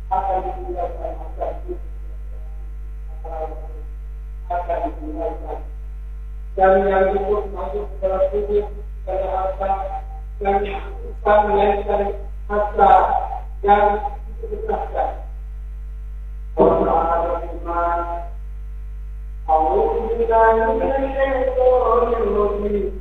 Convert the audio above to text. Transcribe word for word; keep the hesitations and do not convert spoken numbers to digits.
akan ditinggalkan akan akan ditinggalkan dan yang ikut masuk ke dalam tubuh pada harta yang kita melainkan harta yang dibesarkan. Allah berfirman, "A'udzu billahi minasyaitonir rajim.